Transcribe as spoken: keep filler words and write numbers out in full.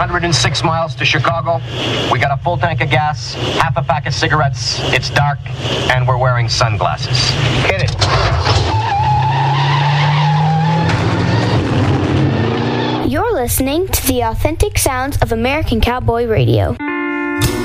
hundred six miles to Chicago. We got a full tank of gas, half a pack of cigarettes. It's dark, and we're wearing sunglasses. Hit it. You're listening to the authentic sounds of American Cowboy Radio.